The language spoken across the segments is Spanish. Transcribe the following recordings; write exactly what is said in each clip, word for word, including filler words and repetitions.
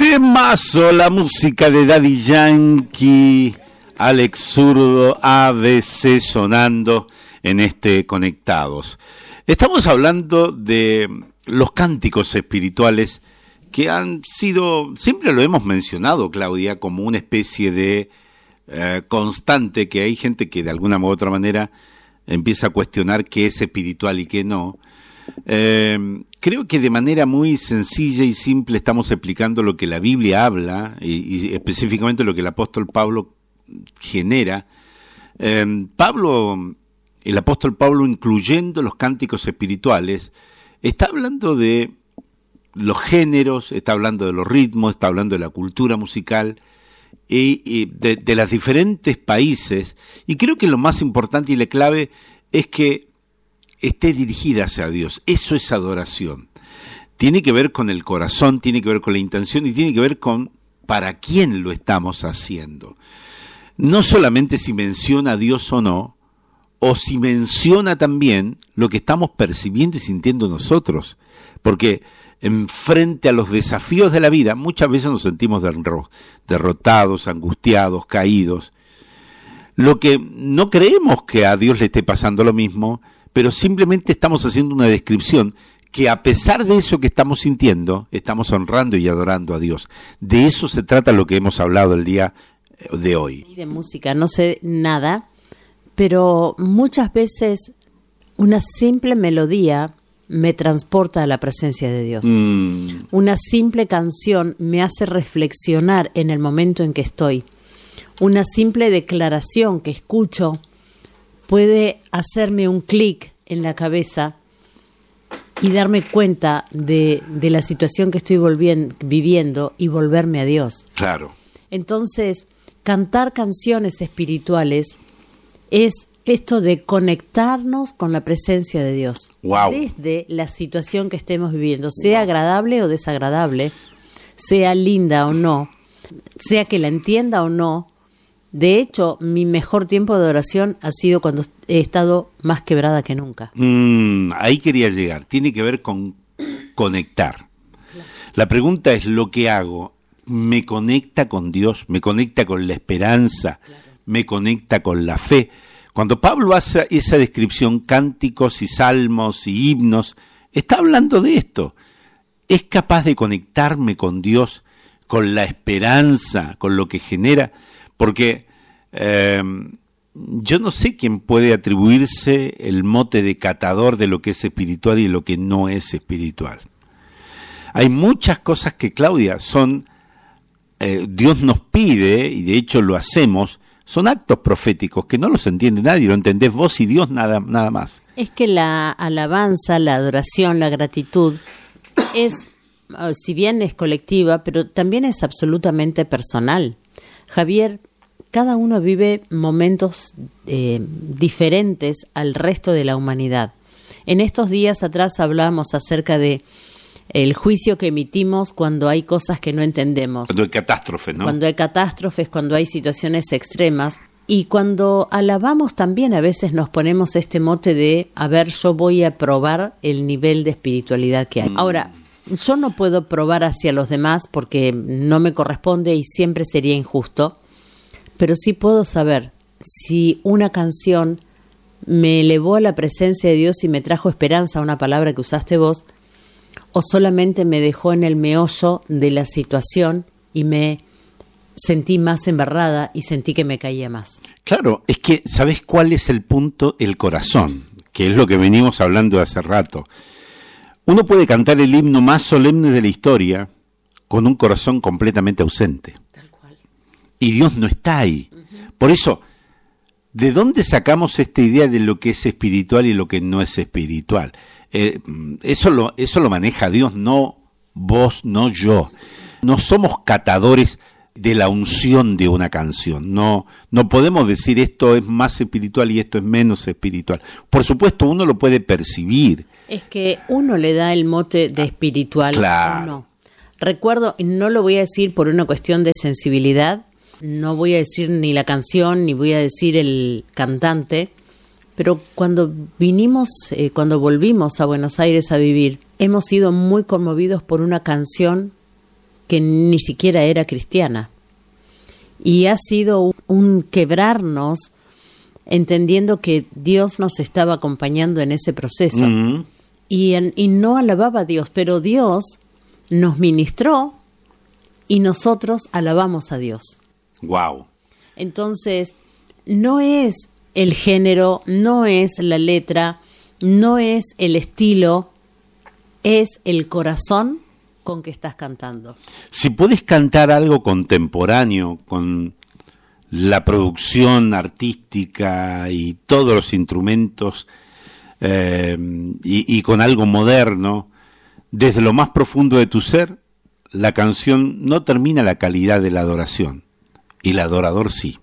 Temazo, la música de Daddy Yankee, Alex Zurdo, A B C sonando en este Conectados. Estamos hablando de los cánticos espirituales que han sido, siempre lo hemos mencionado, Claudia, como una especie de eh, constante, que hay gente que de alguna u otra manera empieza a cuestionar qué es espiritual y qué no. Eh, creo que de manera muy sencilla y simple estamos explicando lo que la Biblia habla y, y específicamente lo que el apóstol Pablo genera. Eh, Pablo, el apóstol Pablo, incluyendo los cánticos espirituales, está hablando de los géneros, está hablando de los ritmos, está hablando de la cultura musical y, y de, de los diferentes países, y creo que lo más importante y la clave es que esté dirigida hacia Dios. Eso es adoración. Tiene que ver con el corazón, tiene que ver con la intención y tiene que ver con para quién lo estamos haciendo. No solamente si menciona a Dios o no, o si menciona también lo que estamos percibiendo y sintiendo nosotros. Porque en frente a los desafíos de la vida, muchas veces nos sentimos derrotados, angustiados, caídos. Lo que no creemos que a Dios le esté pasando lo mismo, pero simplemente estamos haciendo una descripción que a pesar de eso que estamos sintiendo, estamos honrando y adorando a Dios. De eso se trata lo que hemos hablado el día de hoy. De música no sé nada, pero muchas veces una simple melodía me transporta a la presencia de Dios. Mm. Una simple canción me hace reflexionar en el momento en que estoy. Una simple declaración que escucho puede hacerme un clic en la cabeza y darme cuenta de, de la situación que estoy volviendo, viviendo y volverme a Dios. Claro. Entonces, cantar canciones espirituales es esto de conectarnos con la presencia de Dios. Wow. Desde la situación que estemos viviendo, sea agradable o desagradable, sea linda o no, sea que la entienda o no. De hecho, mi mejor tiempo de oración ha sido cuando he estado más quebrada que nunca. Mm, ahí quería llegar. Tiene que ver con conectar. Claro. La pregunta es, ¿lo que hago me conecta con Dios? ¿Me conecta con la esperanza? Claro. ¿Me conecta con la fe? Cuando Pablo hace esa descripción, cánticos y salmos y himnos, está hablando de esto. ¿Es capaz de conectarme con Dios, con la esperanza, con lo que genera? Porque eh, yo no sé quién puede atribuirse el mote de catador de lo que es espiritual y lo que no es espiritual. Hay muchas cosas que, Claudia, son, eh, Dios nos pide, y de hecho lo hacemos, son actos proféticos que no los entiende nadie, lo entendés vos y Dios nada, nada más. Es que la alabanza, la adoración, la gratitud es, si bien es colectiva, pero también es absolutamente personal. Javier, cada uno vive momentos eh, diferentes al resto de la humanidad. En estos días atrás hablábamos acerca de el juicio que emitimos cuando hay cosas que no entendemos. Cuando hay catástrofes, ¿no? Cuando hay catástrofes, cuando hay situaciones extremas. Y cuando alabamos también a veces nos ponemos este mote de, a ver, yo voy a probar el nivel de espiritualidad que hay. Mm. Ahora, yo no puedo probar hacia los demás porque no me corresponde y siempre sería injusto, pero sí puedo saber si una canción me elevó a la presencia de Dios y me trajo esperanza, una palabra que usaste vos, o solamente me dejó en el meollo de la situación y me sentí más embarrada y sentí que me caía más. Claro, es que ¿sabés cuál es el punto? El corazón, que es lo que venimos hablando hace rato. Uno puede cantar el himno más solemne de la historia con un corazón completamente ausente. Tal cual. Y Dios no está ahí. Uh-huh. Por eso, ¿de dónde sacamos esta idea de lo que es espiritual y lo que no es espiritual? Eh, eso lo, eso lo maneja Dios, no vos, no yo. No somos catadores de la unción de una canción. No, no podemos decir esto es más espiritual y esto es menos espiritual. Por supuesto, uno lo puede percibir. Es que uno le da el mote de espiritual, claro, o no. Recuerdo, y no lo voy a decir por una cuestión de sensibilidad, no voy a decir ni la canción, ni voy a decir el cantante, pero cuando vinimos, eh, cuando volvimos a Buenos Aires a vivir, hemos sido muy conmovidos por una canción que ni siquiera era cristiana. Y ha sido un quebrarnos, entendiendo que Dios nos estaba acompañando en ese proceso. Uh-huh. y, en, y no alababa a Dios, pero Dios nos ministró y nosotros alabamos a Dios. Wow. Entonces, no es el género, no es la letra, no es el estilo, es el corazón con que estás cantando. Si puedes cantar algo contemporáneo, con la producción artística y todos los instrumentos, eh, y, y con algo moderno, desde lo más profundo de tu ser, la canción no termina la calidad de la adoración, y el adorador sí.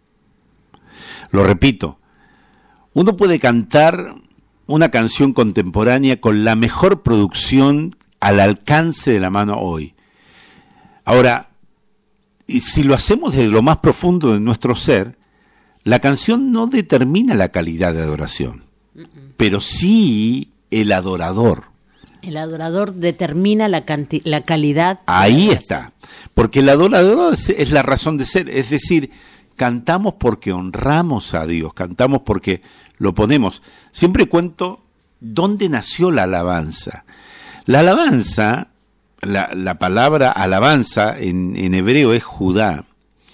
Lo repito, uno puede cantar una canción contemporánea con la mejor producción al alcance de la mano hoy. Ahora, y si lo hacemos desde lo más profundo de nuestro ser, la canción no determina la calidad de adoración, uh-uh. pero sí el adorador. El adorador determina la, canti- la calidad. Ahí está, porque el adorador es, es la razón de ser, es decir, cantamos porque honramos a Dios, cantamos porque lo ponemos. Siempre cuento dónde nació la alabanza. La alabanza, la, la palabra alabanza en, en hebreo es Judá,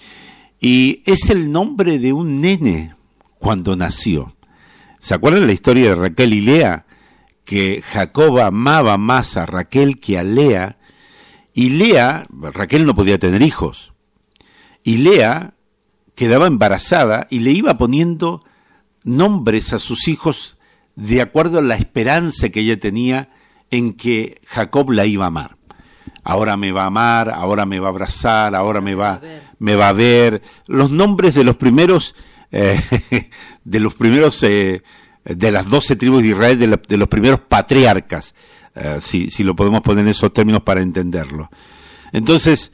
y es el nombre de un nene cuando nació. ¿Se acuerdan de la historia de Raquel y Lea? Que Jacob amaba más a Raquel que a Lea, y Lea, Raquel no podía tener hijos, y Lea quedaba embarazada y le iba poniendo nombres a sus hijos de acuerdo a la esperanza que ella tenía en que Jacob la iba a amar. Ahora me va a amar, ahora me va a abrazar, ahora me va, me va a ver. Los nombres de los primeros, eh, de los primeros, eh, de las doce tribus de Israel, de, la, de los primeros patriarcas, eh, si, si lo podemos poner en esos términos para entenderlo. Entonces,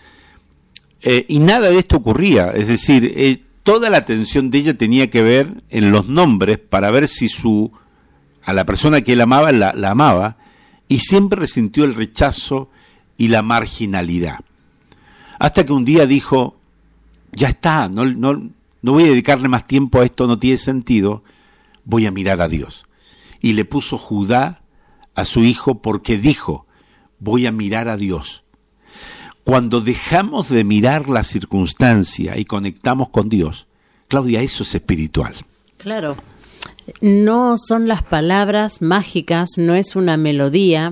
eh, y nada de esto ocurría, es decir, eh, toda la atención de ella tenía que ver en los nombres para ver si su, a la persona que él amaba, la, la amaba, y siempre resintió el rechazo y la marginalidad. Hasta que un día dijo, ya está, no, no, no voy a dedicarle más tiempo a esto, no tiene sentido, voy a mirar a Dios. Y le puso Judá a su hijo porque dijo, voy a mirar a Dios. Cuando dejamos de mirar la circunstancia y conectamos con Dios, Claudia, eso es espiritual. Claro. No son las palabras mágicas, no es una melodía,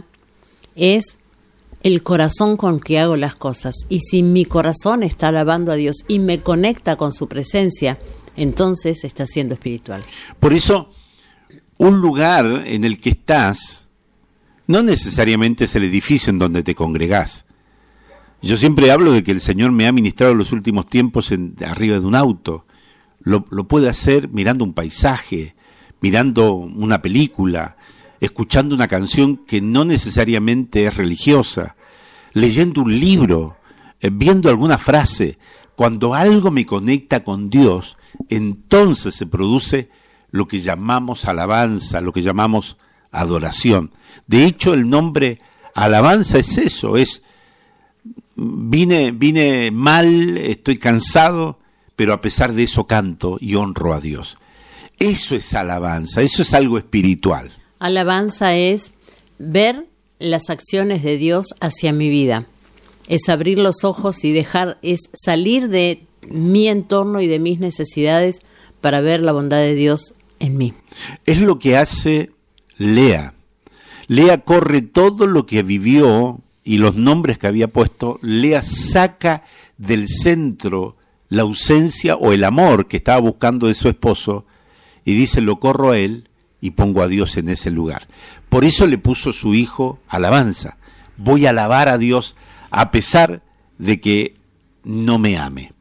es el corazón con que hago las cosas. Y si mi corazón está alabando a Dios y me conecta con su presencia, entonces está siendo espiritual. Por eso, un lugar en el que estás no necesariamente es el edificio en donde te congregás. Yo siempre hablo de que el Señor me ha ministrado en los últimos tiempos en, arriba de un auto. Lo, lo puede hacer mirando un paisaje, mirando una película, escuchando una canción que no necesariamente es religiosa, leyendo un libro, eh, viendo alguna frase. Cuando algo me conecta con Dios, entonces se produce lo que llamamos alabanza, lo que llamamos adoración. De hecho, el nombre alabanza es eso, es vine, vine mal, estoy cansado, pero a pesar de eso canto y honro a Dios. Eso es alabanza, eso es algo espiritual. Alabanza es ver las acciones de Dios hacia mi vida. Es abrir los ojos y dejar, es salir de mi entorno y de mis necesidades para ver la bondad de Dios en mí. Es lo que hace Lea. Lea corre todo lo que vivió y los nombres que había puesto. Lea saca del centro la ausencia o el amor que estaba buscando de su esposo y dice, lo corro a él y pongo a Dios en ese lugar. Por eso le puso su hijo alabanza. Voy a alabar a Dios a pesar de que no me ame.